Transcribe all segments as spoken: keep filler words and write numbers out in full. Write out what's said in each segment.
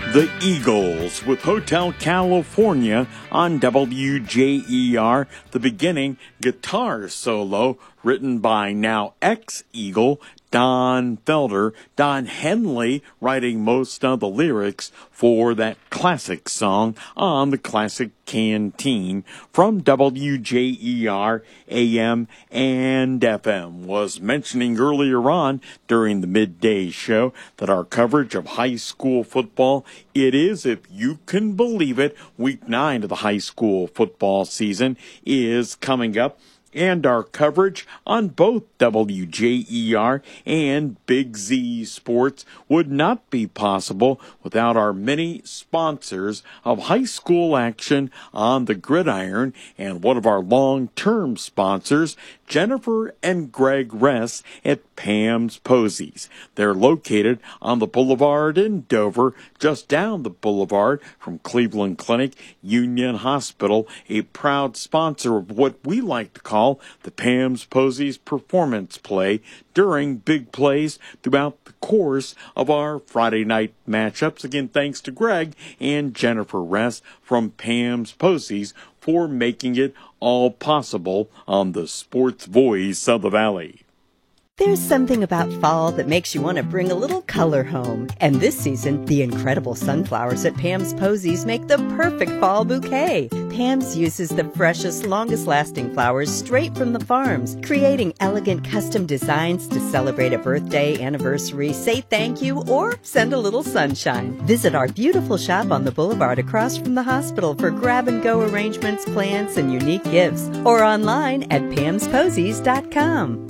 The Eagles with Hotel California on W J E R. The beginning guitar solo written by now ex-Eagle Don Felder. Don Henley writing most of the lyrics for that classic song on the Classic Canteen from W J E R A M and F M. Was mentioning earlier on during the midday show that our coverage of high school football, it is, if you can believe it, week nine of the high school football season is coming up. And our coverage on both W J E R and Big Z Sports would not be possible without our many sponsors of high school action on the gridiron, and one of our long-term sponsors, Jennifer and Greg Ress at Pam's Posies. They're located on the boulevard in Dover, just down the boulevard from Cleveland Clinic Union Hospital, a proud sponsor of what we like to call the Pam's Posies performance play during big plays throughout the course of our Friday night matchups. Again, thanks to Greg and Jennifer Ress from Pam's Posies for making it all possible on the sports voice of the Valley. There's something about fall that makes you want to bring a little color home. And this season, the incredible sunflowers at Pam's Posies make the perfect fall bouquet. Pam's uses the freshest, longest-lasting flowers straight from the farms, creating elegant custom designs to celebrate a birthday, anniversary, say thank you, or send a little sunshine. Visit our beautiful shop on the boulevard across from the hospital for grab-and-go arrangements, plants, and unique gifts, or online at pams posies dot com.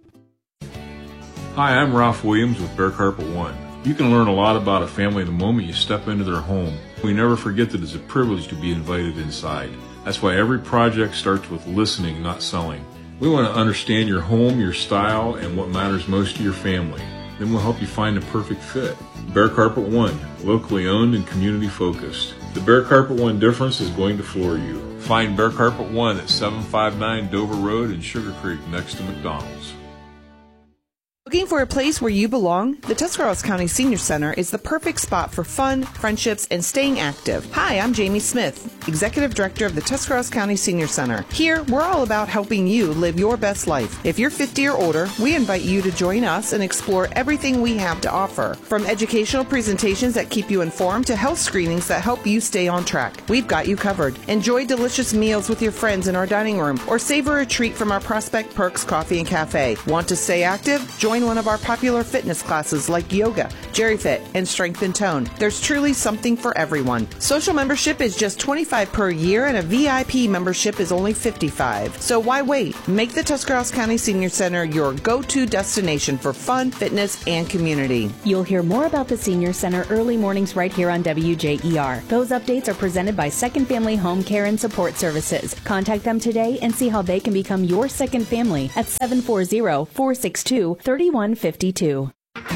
Hi, I'm Ralph Williams with Bear Carpet One. You can learn a lot about a family the moment you step into their home. We never forget that it's a privilege to be invited inside. That's why every project starts with listening, not selling. We want to understand your home, your style, and what matters most to your family. Then we'll help you find the perfect fit. Bear Carpet One, locally owned and community focused. The Bear Carpet One difference is going to floor you. Find Bear Carpet One at seven five nine Dover Road in Sugar Creek next to McDonald's. Looking for a place where you belong? The Tuscarawas County Senior Center is the perfect spot for fun, friendships, and staying active. Hi, I'm Jamie Smith, Executive Director of the Tuscarawas County Senior Center. Here, we're all about helping you live your best life. If you're fifty or older, we invite you to join us and explore everything we have to offer. From educational presentations that keep you informed to health screenings that help you stay on track. We've got you covered. Enjoy delicious meals with your friends in our dining room or savor a treat from our Prospect Perks Coffee and Cafe. Want to stay active? Join one of our popular fitness classes like yoga, GeriFit, and Strength and Tone. There's truly something for everyone. Social membership is just twenty-five dollars per year and a V I P membership is only fifty-five dollars. So why wait? Make the Tuscarawas County Senior Center your go-to destination for fun, fitness, and community. You'll hear more about the Senior Center early mornings right here on W J E R. Those updates are presented by Second Family Home Care and Support Services. Contact them today and see how they can become your second family at seven four zero, four six two, three one five two.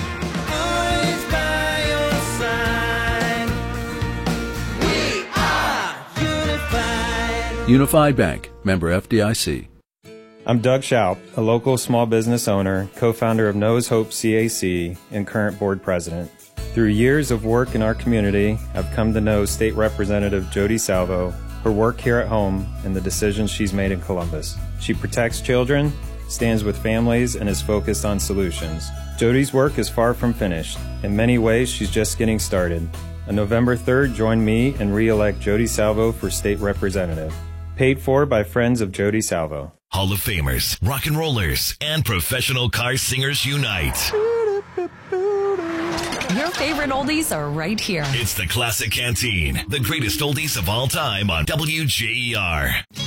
Unified Bank, member F D I C. I'm Doug Schaup, a local small business owner, co-founder of Noah's Hope C A C, and current board president. Through years of work in our community, I've come to know State Representative Jody Salvo, her work here at home, and the decisions she's made in Columbus. She protects children, stands with families, and is focused on solutions. Jody's work is far from finished. In many ways, she's just getting started. On November third, join me and re-elect Jody Salvo for State Representative. Paid for by friends of Jody Salvo. Hall of Famers, rock and rollers, and professional car singers unite. Your favorite oldies are right here. It's the Classic Canteen, the greatest oldies of all time on W J E R.